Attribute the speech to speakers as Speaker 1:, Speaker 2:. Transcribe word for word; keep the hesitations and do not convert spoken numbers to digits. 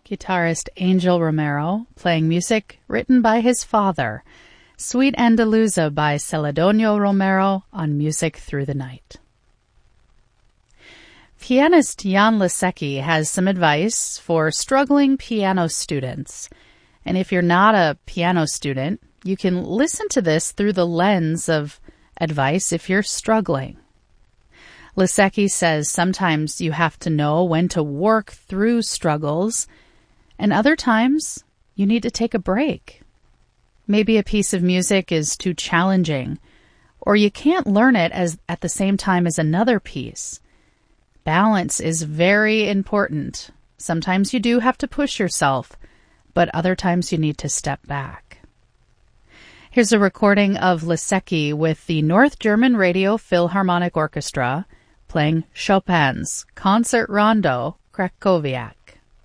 Speaker 1: guitarist Angel Romero, playing music written by his father, Sweet Andaluza by Celedonio Romero on Music Through the Night. Pianist Jan Lisecki has some advice for struggling piano students. And if you're not a piano student, you can listen to this through the lens of advice if you're struggling. Lisecki says sometimes you have to know when to work through struggles, and other times you need to take a break. Maybe a piece of music is too challenging, or you can't learn it as at the same time as another piece. Balance is very important. Sometimes you do have to push yourself, but other times you need to step back. Here's a recording of Lisecki with the North German Radio Philharmonic Orchestra playing Chopin's Concert Rondo Krakowiak.